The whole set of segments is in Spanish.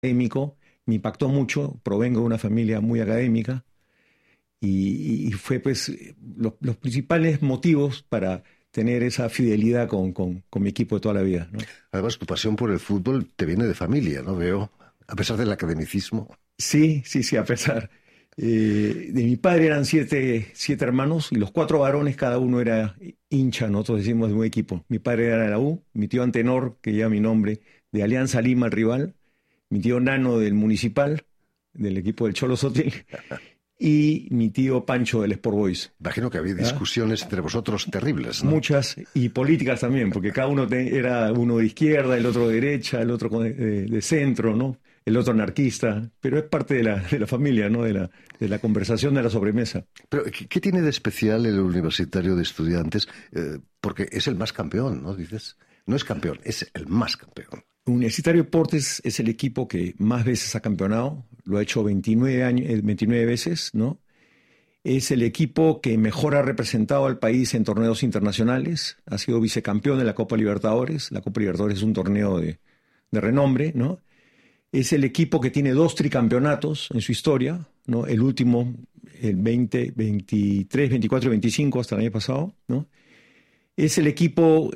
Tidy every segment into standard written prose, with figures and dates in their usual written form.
académico, me impactó mucho, provengo de una familia muy académica y fue pues los principales motivos para tener esa fidelidad con mi equipo de toda la vida, ¿no? Además, tu pasión por el fútbol te viene de familia, ¿no? Veo, a pesar del academicismo. Sí, sí, sí, a pesar. De mi padre eran siete hermanos y los cuatro varones, cada uno era hincha, nosotros decimos, de un equipo. Mi padre era de la U, mi tío Antenor, que lleva mi nombre, de Alianza Lima, el rival, mi tío Nano del Municipal, del equipo del Cholo Sotil, y mi tío Pancho del Sport Boys. Imagino que había ¿Ah? discusiones entre vosotros terribles, ¿no? Muchas, y políticas también, porque cada uno era uno de izquierda, el otro de derecha, el otro de centro, ¿no? El otro anarquista, pero es parte de la familia, ¿no? De la conversación de la sobremesa. Pero, ¿qué tiene de especial el Universitario de Estudiantes? Porque es el más campeón, ¿no? Dices, no es campeón, es el más campeón. Universitario Deportes es el equipo que más veces ha campeonado, lo ha hecho 29 años, 29 veces, ¿no? Es el equipo que mejor ha representado al país en torneos internacionales, ha sido vicecampeón de la Copa Libertadores. La Copa Libertadores es un torneo de renombre, ¿no? Es el equipo que tiene 2 tricampeonatos en su historia, ¿no? El último, el 20, 23, 24 y 25 hasta el año pasado, ¿no? Es el equipo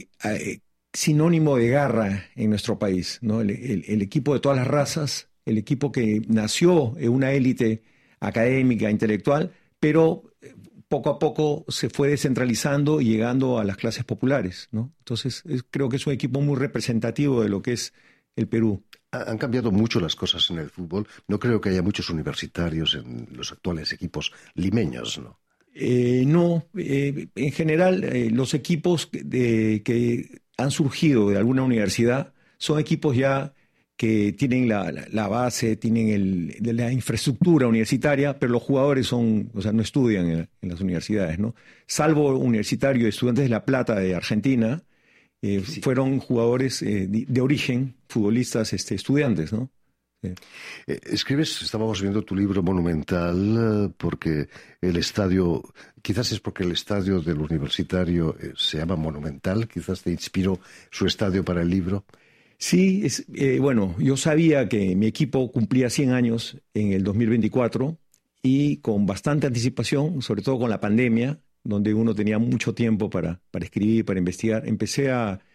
sinónimo de garra en nuestro país, ¿no? El equipo de todas las razas, el equipo que nació en una élite académica, intelectual, pero poco a poco se fue descentralizando y llegando a las clases populares, ¿no? Entonces, creo que es un equipo muy representativo de lo que es el Perú. Han cambiado mucho las cosas en el fútbol. No creo que haya muchos universitarios en los actuales equipos limeños, ¿no? No, en general los equipos que han surgido de alguna universidad son equipos ya que tienen la base, tienen de la infraestructura universitaria, pero los jugadores son, o sea, no estudian en las universidades, ¿no? Salvo Universitario de Estudiantes de La Plata de Argentina, Sí. fueron jugadores de origen, futbolistas estudiantes, ¿no? Sí. Escribes, estábamos viendo tu libro monumental, porque el estadio, quizás es porque el estadio del Universitario se llama Monumental, quizás te inspiró su estadio para el libro. Sí, bueno, yo sabía que mi equipo cumplía 100 años en el 2024 y con bastante anticipación, sobre todo con la pandemia, donde uno tenía mucho tiempo para escribir, para investigar, empecé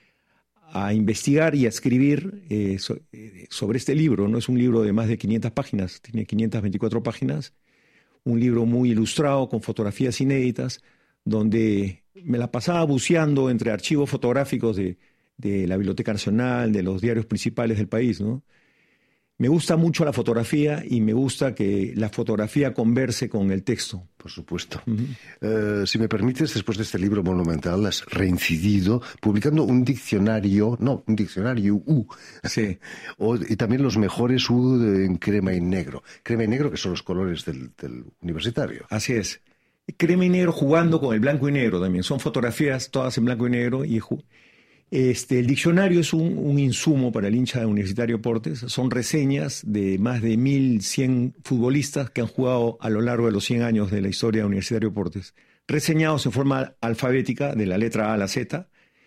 a investigar y a escribir sobre este libro, ¿no? Es un libro de más de 500 páginas, tiene 524 páginas, un libro muy ilustrado con fotografías inéditas, donde me la pasaba buceando entre archivos fotográficos de la Biblioteca Nacional, de los diarios principales del país, ¿no? Me gusta mucho la fotografía y me gusta que la fotografía converse con el texto. Por supuesto. Uh-huh. Si me permites, después de este libro monumental, has reincidido publicando un diccionario, no, un diccionario U, Sí. y también los mejores U en crema y negro. Crema y negro, que son los colores del universitario. Así es. Crema y negro jugando con el blanco y negro también. Son fotografías todas en blanco y negro y el diccionario es un insumo para el hincha de Universitario Deportes. Son reseñas de más de 1.100 futbolistas que han jugado a lo largo de los 100 años de la historia de Universitario Deportes. Reseñados en forma alfabética, de la letra A a la Z,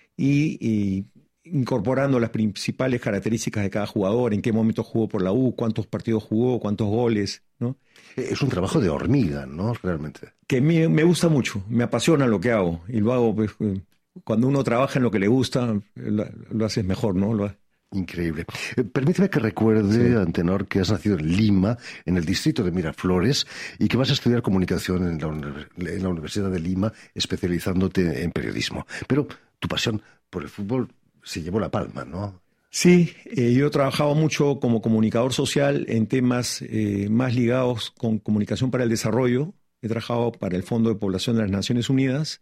y incorporando las principales características de cada jugador, en qué momento jugó por la U, cuántos partidos jugó, cuántos goles, ¿no? Es un trabajo de hormiga, ¿no? Realmente. Que me gusta mucho, me apasiona lo que hago, y lo hago pues, cuando uno trabaja en lo que le gusta, lo haces mejor, ¿no? Increíble. Permíteme que recuerde, Sí. Antenor, que has nacido en Lima, en el distrito de Miraflores, y que vas a estudiar comunicación en la Universidad de Lima, especializándote en periodismo. Pero tu pasión por el fútbol se llevó la palma, ¿no? Sí, yo he trabajado mucho como comunicador social en temas más ligados con comunicación para el desarrollo. He trabajado para el Fondo de Población de las Naciones Unidas,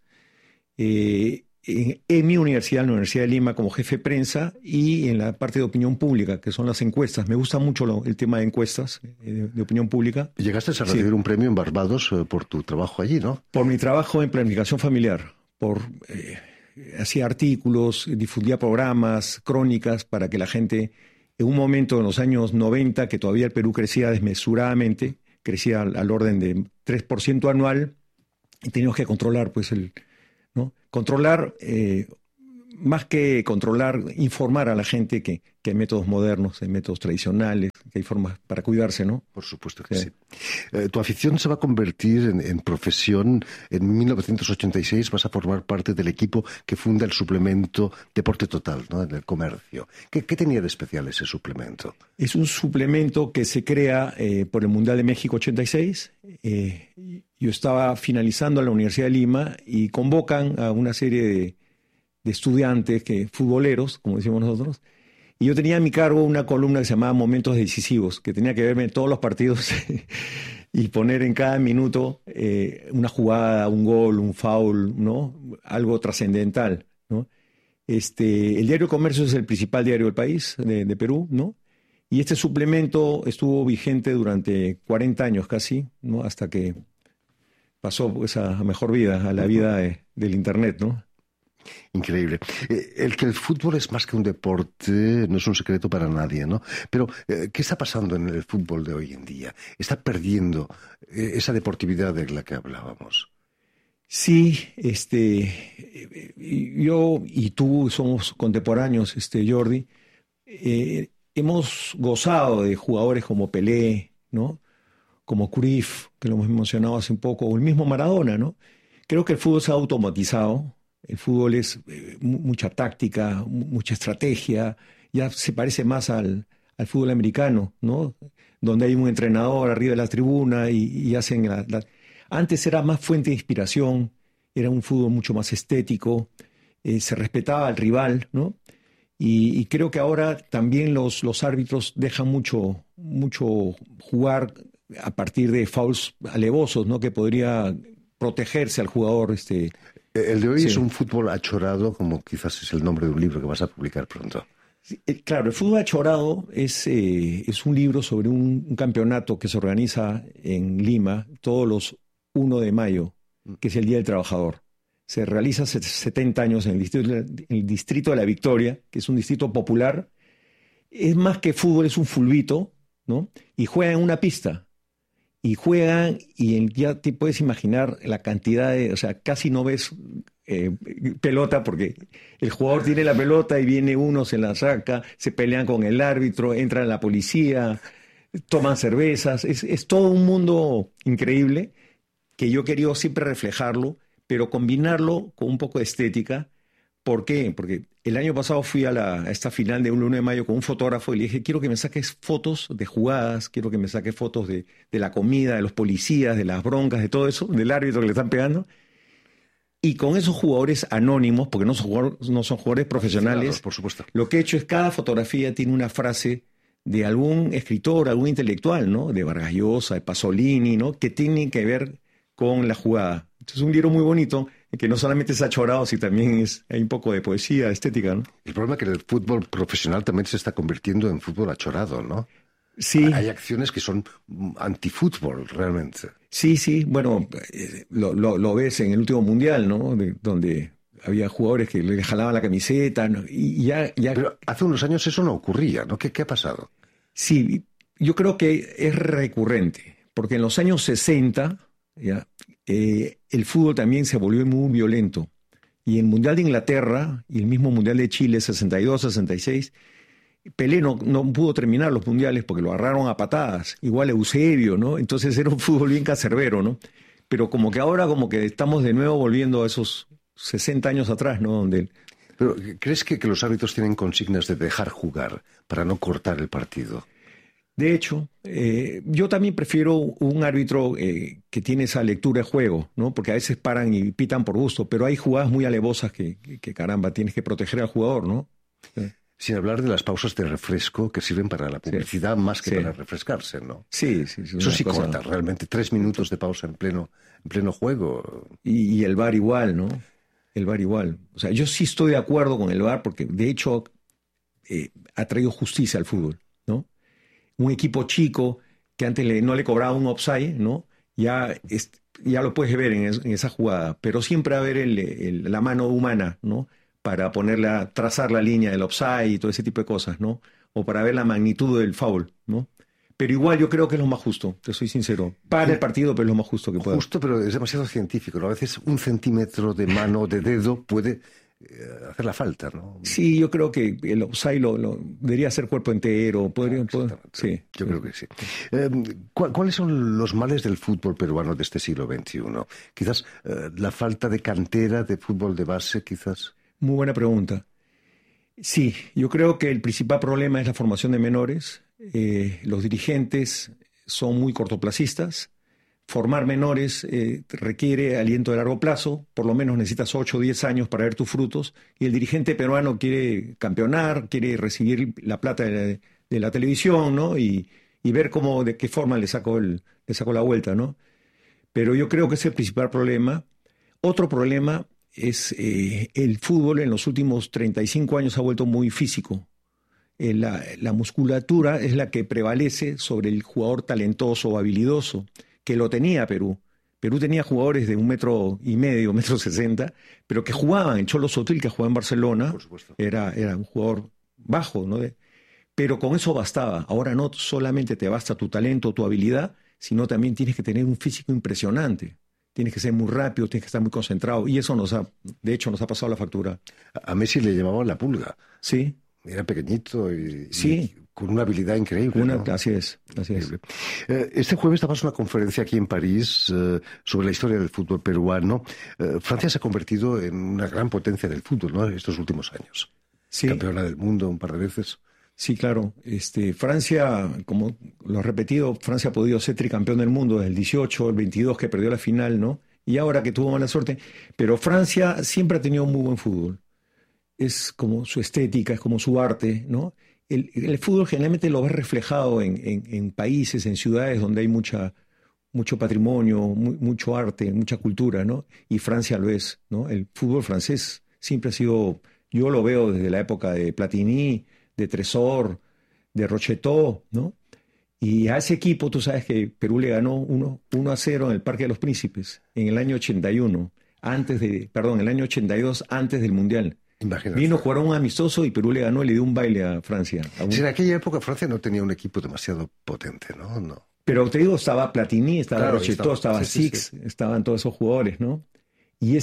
en mi universidad, en la Universidad de Lima, como jefe de prensa y en la parte de opinión pública, que son las encuestas. Me gusta mucho el tema de encuestas, de opinión pública. Llegaste a recibir Sí, un premio en Barbados por tu trabajo allí, ¿no? por mi trabajo en planificación familiar, hacía artículos, difundía programas, crónicas para que la gente, en un momento en los años 90, que todavía el Perú crecía desmesuradamente, crecía al orden de 3% anual, y teníamos que controlar, pues, ¿no? Controlar más que controlar, informar a la gente que hay métodos modernos, hay métodos tradicionales, que hay formas para cuidarse, ¿no? Por supuesto que sí. Tu afición se va a convertir en profesión. En 1986 vas a formar parte del equipo que funda el suplemento Deporte Total, ¿no? En el comercio. ¿Qué tenía de especial ese suplemento? Es un suplemento que se crea por el Mundial de México 86. Yo estaba finalizando en la Universidad de Lima y convocan a una serie de estudiantes, futboleros, como decimos nosotros, y yo tenía a mi cargo una columna que se llamaba Momentos Decisivos, que tenía que verme todos los partidos y poner en cada minuto una jugada, un gol, un foul, ¿no? Algo trascendental, ¿no? El diario Comercio es el principal diario del país, de Perú, ¿no? Y este suplemento estuvo vigente durante 40 años casi, ¿no? Hasta que pasó pues, a mejor vida, a la vida del Internet, ¿no? Increíble. El que el fútbol es más que un deporte no es un secreto para nadie, ¿no? Pero, ¿qué está pasando en el fútbol de hoy en día? ¿Está perdiendo esa deportividad de la que hablábamos? Sí, yo y tú somos contemporáneos, Jordi. Hemos gozado de jugadores como Pelé, ¿no? Como Cruyff, que lo hemos mencionado hace un poco, o el mismo Maradona, ¿no? Creo que el fútbol se ha automatizado. El fútbol es mucha táctica, mucha estrategia, ya se parece más al fútbol americano, ¿no? Donde hay un entrenador arriba de la tribuna y hacen Antes era más fuente de inspiración, era un fútbol mucho más estético, se respetaba al rival, ¿no? Y creo que ahora también los árbitros dejan mucho jugar a partir de fouls alevosos, ¿no? Que podría protegerse al jugador. El de hoy sí. Es un fútbol achorado, como quizás es el nombre de un libro que vas a publicar pronto. Sí, claro, el fútbol achorado es un libro sobre un campeonato que se organiza en Lima todos los 1 de mayo, que es el Día del Trabajador. Se realiza hace 70 años en el distrito de La Victoria, que es un distrito popular. Es más que fútbol, es un fulbito, ¿no? Y juegan en una pista. Y juegan y ya te puedes imaginar la cantidad o sea, casi no ves pelota porque el jugador tiene la pelota y viene uno, se la saca, se pelean con el árbitro, entra la policía, toman cervezas. Es todo un mundo increíble que yo he querido siempre reflejarlo, pero combinarlo con un poco de estética. ¿Por qué? Porque el año pasado fui a esta final de un 1 de mayo con un fotógrafo y le dije, quiero que me saques fotos de jugadas, quiero que me saques fotos de la comida, de los policías, de las broncas, de todo eso, del árbitro que le están pegando. Y con esos jugadores anónimos, porque no son jugadores profesionales, claro, por supuesto. Lo que he hecho es cada fotografía tiene una frase de algún escritor, algún intelectual, ¿no? De Vargas Llosa, de Pasolini, ¿no? Que tienen que ver con la jugada. Entonces es un libro muy bonito, que no solamente es achorado, sino también hay un poco de poesía, estética, ¿no? El problema es que el fútbol profesional también se está convirtiendo en fútbol achorado, ¿no? Sí. Hay acciones que son antifútbol, realmente. Sí. Bueno, lo ves en el último mundial, ¿no? Donde había jugadores que le jalaban la camiseta, ¿no? Y ya... Pero hace unos años eso no ocurría, ¿no? ¿Qué ha pasado? Sí, yo creo que es recurrente, porque en los años 60... ¿ya? El fútbol también se volvió muy violento y el Mundial de Inglaterra y el mismo Mundial de Chile 62, 66 Pelé no pudo terminar los mundiales porque lo agarraron a patadas, igual Eusebio, ¿no? Entonces era un fútbol bien cancerbero, ¿no? Pero como que ahora estamos de nuevo volviendo a esos 60 años atrás, ¿no? Pero ¿crees que los árbitros tienen consignas de dejar jugar para no cortar el partido? De hecho, yo también prefiero un árbitro que tiene esa lectura de juego, ¿no? Porque a veces paran y pitan por gusto, pero hay jugadas muy alevosas que caramba, tienes que proteger al jugador, ¿no? Sí. Sin hablar de las pausas de refresco que sirven para la publicidad más que para refrescarse, ¿no? Sí. Eso sí corta, realmente. 3 minutos de pausa en pleno juego. Y el VAR igual, ¿no? El VAR igual. O sea, yo sí estoy de acuerdo con el VAR porque, de hecho, ha traído justicia al fútbol, ¿no? Un equipo chico que antes no le cobraba un offside, ¿no? Ya lo puedes ver en esa jugada, pero siempre va a haber la mano humana, ¿no? Para trazar la línea del offside y todo ese tipo de cosas, ¿no? O para ver la magnitud del foul, ¿no? Pero igual yo creo que es lo más justo, te soy sincero. Para el partido, pero es lo más justo que pueda. Justo, pero es demasiado científico, ¿no? A veces 1 centímetro de mano, de dedo, puede hacer la falta, ¿no? Sí, yo creo que el offside lo debería ser cuerpo entero. Sí. Yo creo que sí. ¿Cuáles son los males del fútbol peruano de este siglo XXI? Quizás la falta de cantera de fútbol de base, quizás. Muy buena pregunta. Sí, yo creo que el principal problema es la formación de menores. Los dirigentes son muy cortoplacistas. Formar menores requiere aliento de largo plazo, por lo menos necesitas 8 o 10 años para ver tus frutos, y el dirigente peruano quiere campeonar, quiere recibir la plata de la televisión, ¿no? Y ver de qué forma le saco la vuelta, ¿no? Pero yo creo que ese es el principal problema. Otro problema es el fútbol en los últimos 35 años ha vuelto muy físico. La musculatura es la que prevalece sobre el jugador talentoso o habilidoso, que lo tenía Perú. Perú tenía jugadores de 1,5 m, 1,60 m, pero que jugaban. El Cholo Sotil, que jugaba en Barcelona, era un jugador bajo, ¿no? Pero con eso bastaba. Ahora no solamente te basta tu talento, tu habilidad, sino también tienes que tener un físico impresionante. Tienes que ser muy rápido, tienes que estar muy concentrado. Y eso de hecho, nos ha pasado la factura. A Messi le llamaban la pulga. Sí. Era pequeñito y con una habilidad increíble. ¿No? Así es. Este jueves dabas una conferencia aquí en París sobre la historia del fútbol peruano. Francia se ha convertido en una gran potencia del fútbol, ¿no? Estos últimos años. Sí. Campeona del mundo un par de veces. Sí, claro. Francia, como lo he repetido, Francia ha podido ser tricampeón del mundo desde el 18, el 22 que perdió la final, ¿no? Y ahora que tuvo mala suerte. Pero Francia siempre ha tenido un muy buen fútbol. Es como su estética, es como su arte, ¿no? El fútbol generalmente lo ves reflejado en países, en ciudades donde hay mucho patrimonio, mucho arte, mucha cultura, ¿no? Y Francia lo es, ¿no? El fútbol francés siempre ha sido, yo lo veo desde la época de Platini, de Tresor, de Rocheteau, ¿no? Y a ese equipo, tú sabes que Perú le ganó 1-0 en el Parque de los Príncipes en el año 81, el año 82, antes del Mundial. Imagínate. Vino a jugar un amistoso y Perú le ganó y le dio un baile a Francia. Sí, en aquella época Francia no tenía un equipo demasiado potente, ¿no? No. Pero te digo, estaba Platini, estaba Rocheteau, estaba Six, estaban todos esos jugadores, ¿no? Y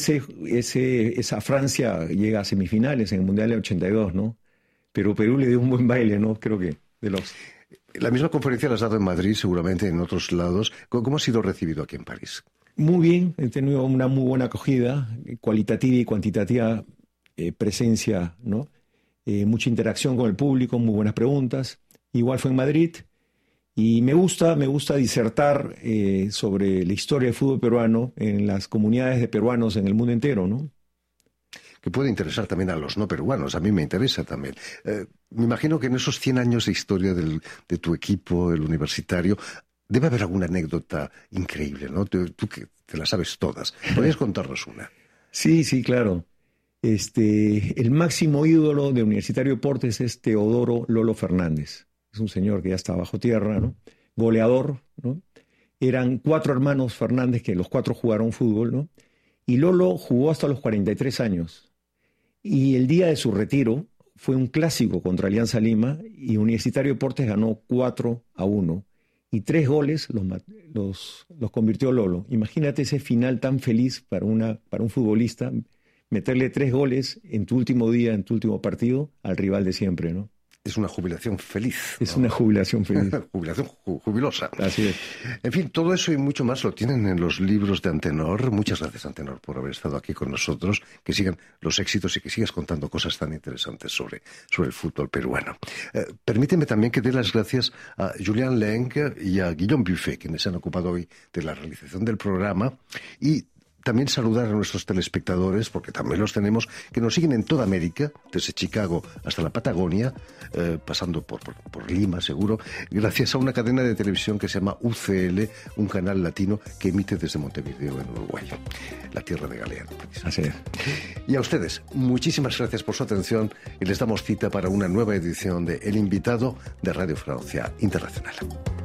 esa Francia llega a semifinales en el Mundial del 82, ¿no? Pero Perú le dio un buen baile, ¿no? Creo que de los... La misma conferencia la has dado en Madrid, seguramente en otros lados. ¿Cómo ha sido recibido aquí en París? Muy bien, he tenido una muy buena acogida, cualitativa y cuantitativa presencia, ¿no? Mucha interacción con el público, muy buenas preguntas. Igual fue en Madrid. Y me gusta disertar sobre la historia del fútbol peruano en las comunidades de peruanos en el mundo entero, ¿no? Que puede interesar también a los no peruanos. A mí me interesa también. Me imagino que en esos 100 años de historia de tu equipo, el universitario, debe haber alguna anécdota increíble, ¿no? Tú que te las sabes todas. ¿Podrías contarnos una? Sí, claro. El máximo ídolo de Universitario de Deportes es Teodoro Lolo Fernández. Es un señor que ya está bajo tierra, ¿no? Goleador, ¿no? Eran 4 hermanos Fernández que los 4 jugaron fútbol, ¿no? Y Lolo jugó hasta los 43 años. Y el día de su retiro fue un clásico contra Alianza Lima y Universitario de Deportes ganó 4-1. Y 3 goles los convirtió Lolo. Imagínate ese final tan feliz para un futbolista, meterle 3 goles en tu último día, en tu último partido, al rival de siempre, ¿no? Es una jubilación feliz, ¿no? Es una jubilación feliz. Jubilación jubilosa. Así es. En fin, todo eso y mucho más lo tienen en los libros de Antenor. Muchas gracias, Antenor, por haber estado aquí con nosotros. Que sigan los éxitos y que sigas contando cosas tan interesantes sobre el fútbol peruano. Permíteme también que dé las gracias a Julián Leng y a Guillaume Buffet, quienes se han ocupado hoy de la realización del programa. Y también saludar a nuestros telespectadores, porque también los tenemos, que nos siguen en toda América, desde Chicago hasta la Patagonia, pasando por Lima, seguro, gracias a una cadena de televisión que se llama UCL, un canal latino que emite desde Montevideo, en Uruguay, la tierra de Galeano. Así es. Y a ustedes, muchísimas gracias por su atención y les damos cita para una nueva edición de El Invitado de Radio Francia Internacional.